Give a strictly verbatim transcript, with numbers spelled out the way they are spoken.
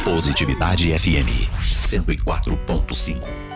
Positividade F M cento e quatro ponto cinco.